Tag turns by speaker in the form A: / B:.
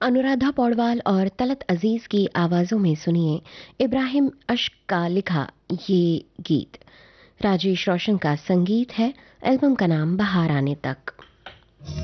A: अनुराधा पौडवाल और तलत अजीज की आवाजों में सुनिए इब्राहिम अश्क का लिखा ये गीत। राजेश रोशन का संगीत है। एल्बम का नाम बाहर आने तक।